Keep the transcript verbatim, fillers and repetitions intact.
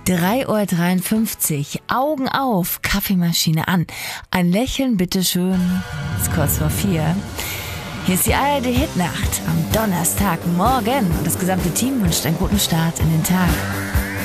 drei Uhr dreiundfünfzig, Augen auf, Kaffeemaschine an. Ein Lächeln bitteschön, ist kurz vor vier. Hier ist die A R D-Hitnacht am Donnerstagmorgen und das gesamte Team wünscht einen guten Start in den Tag.